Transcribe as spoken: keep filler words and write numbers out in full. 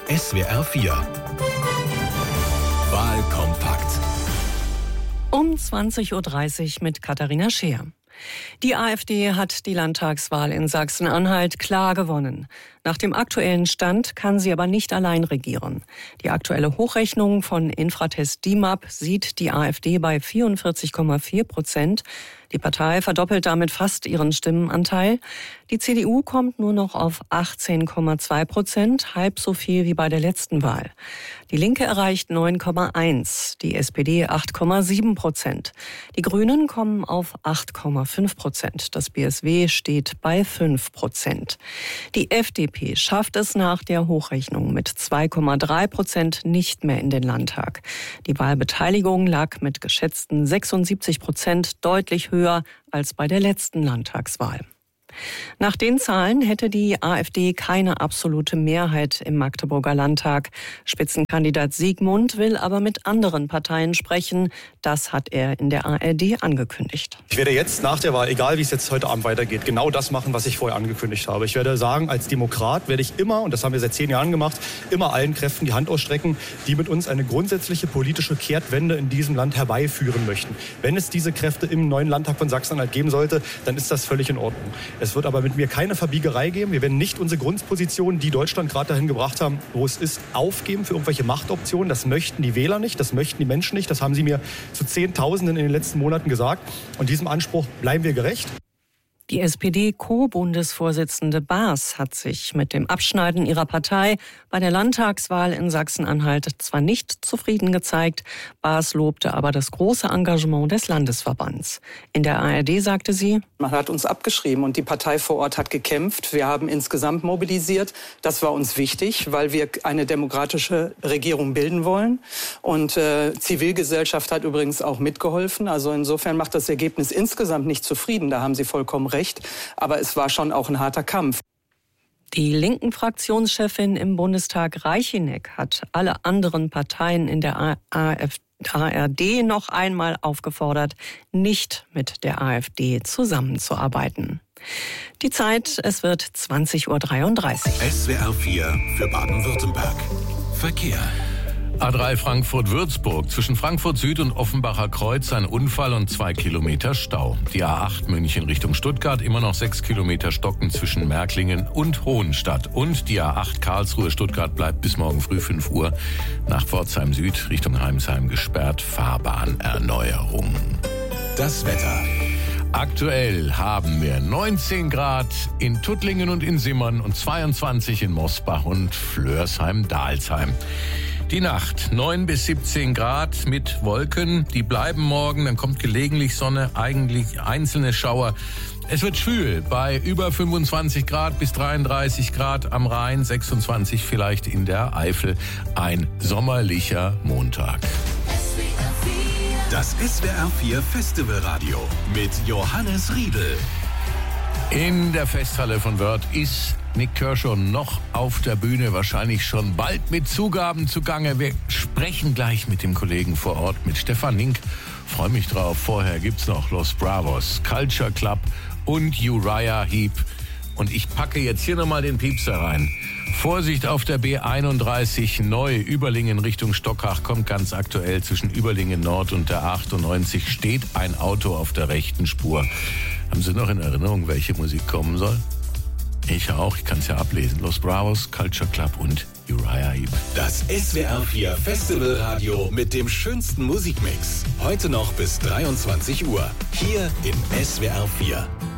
S W R vier Wahlkompakt. Um zwanzig Uhr dreißig mit Katharina Scheer. Die AfD hat die Landtagswahl in Sachsen-Anhalt klar gewonnen. Nach dem aktuellen Stand kann sie aber nicht allein regieren. Die aktuelle Hochrechnung von Infratest D I M A P sieht die AfD bei vierundvierzig Komma vier Prozent. Die Partei verdoppelt damit fast ihren Stimmenanteil. Die C D U kommt nur noch auf achtzehn Komma zwei Prozent, halb so viel wie bei der letzten Wahl. Die Linke erreicht neun Komma eins, die S P D acht Komma sieben Prozent. Die Grünen kommen auf acht Komma fünf Prozent. Das B S W steht bei fünf Prozent. Die F D P schafft es nach der Hochrechnung mit zwei Komma drei Prozent nicht mehr in den Landtag. Die Wahlbeteiligung lag mit geschätzten sechsundsiebzig Prozent deutlich höher als bei der letzten Landtagswahl. Nach den Zahlen hätte die AfD keine absolute Mehrheit im Magdeburger Landtag. Spitzenkandidat Siegmund will aber mit anderen Parteien sprechen. Das hat er in der A R D angekündigt. Ich werde jetzt nach der Wahl, egal wie es jetzt heute Abend weitergeht, genau das machen, was ich vorher angekündigt habe. Ich werde sagen, als Demokrat werde ich immer, und das haben wir seit zehn Jahren gemacht, immer allen Kräften die Hand ausstrecken, die mit uns eine grundsätzliche politische Kehrtwende in diesem Land herbeiführen möchten. Wenn es diese Kräfte im neuen Landtag von Sachsen-Anhalt geben sollte, dann ist das völlig in Ordnung. Es wird aber mit mir keine Verbiegerei geben. Wir werden nicht unsere Grundpositionen, die Deutschland gerade dahin gebracht haben, wo es ist, aufgeben für irgendwelche Machtoptionen. Das möchten die Wähler nicht, das möchten die Menschen nicht. Das haben sie mir zu Zehntausenden in den letzten Monaten gesagt. Und diesem Anspruch bleiben wir gerecht. Die S P D-Co-Bundesvorsitzende Baas hat sich mit dem Abschneiden ihrer Partei bei der Landtagswahl in Sachsen-Anhalt zwar nicht zufrieden gezeigt, Baas lobte aber das große Engagement des Landesverbands. In der A R D sagte sie: Man hat uns abgeschrieben und die Partei vor Ort hat gekämpft. Wir haben insgesamt mobilisiert. Das war uns wichtig, weil wir eine demokratische Regierung bilden wollen. Und äh, Zivilgesellschaft hat übrigens auch mitgeholfen. Also insofern macht das Ergebnis insgesamt nicht zufrieden. Da haben Sie vollkommen recht. Aber es war schon auch ein harter Kampf. Die linken Fraktionschefin im Bundestag Reichinek hat alle anderen Parteien in der A R D noch einmal aufgefordert, nicht mit der AfD zusammenzuarbeiten. Die Zeit, es wird zwanzig Uhr dreiunddreißig. S W R vier für Baden-Württemberg. Verkehr. A drei Frankfurt-Würzburg. Zwischen Frankfurt Süd und Offenbacher Kreuz ein Unfall und zwei Kilometer Stau. Die A acht München Richtung Stuttgart immer noch sechs Kilometer Stocken zwischen Märklingen und Hohenstadt. Und die A acht Karlsruhe-Stuttgart bleibt bis morgen früh fünf Uhr nach Pforzheim Süd Richtung Heimsheim gesperrt. Fahrbahnerneuerung. Das Wetter. Aktuell haben wir neunzehn Grad in Tuttlingen und in Simmern und zweiundzwanzig in Mosbach und Flörsheim-Dalsheim. Die Nacht neun bis siebzehn Grad mit Wolken, die bleiben morgen, dann kommt gelegentlich Sonne, eigentlich einzelne Schauer. Es wird schwül bei über fünfundzwanzig Grad bis dreiunddreißig Grad am Rhein, sechsundzwanzig vielleicht in der Eifel. Ein sommerlicher Montag. Das S W R vier Festivalradio mit Johannes Riedel. In der Festhalle von Wörth ist Nik Kershaw noch auf der Bühne, wahrscheinlich schon bald mit Zugaben zugange. Wir sprechen gleich mit dem Kollegen vor Ort, mit Stefan Nink. Freue mich drauf. Vorher gibt's noch Los Bravos, Culture Club und Uriah Heep. Und ich packe jetzt hier nochmal den Piepser rein. Vorsicht auf der B einunddreißig neu, Überlingen Richtung Stockach, kommt ganz aktuell zwischen Überlingen Nord und der achtundneunzig, steht ein Auto auf der rechten Spur. Haben Sie noch in Erinnerung, welche Musik kommen soll? Ich auch, ich kann es ja ablesen. Los Bravos, Culture Club und Uriah Heep. Das S W R vier Festivalradio mit dem schönsten Musikmix. Heute noch bis dreiundzwanzig Uhr. Hier in S W R vier.